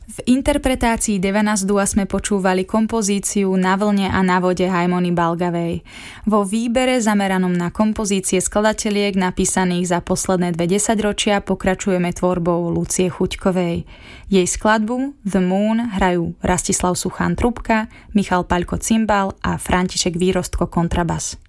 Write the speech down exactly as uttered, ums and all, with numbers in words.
V interpretácii Devana z Dua sme počúvali kompozíciu Na vlne a na vode Hajmony Balgavej. Vo výbere zameranom na kompozície skladateliek napísaných za posledné dve desaťročia pokračujeme tvorbou Lucie Chuťkovej. Jej skladbu The Moon hrajú Rastislav Suchan trubka, Michal Paľko cimbal a František Výrostko kontrabas.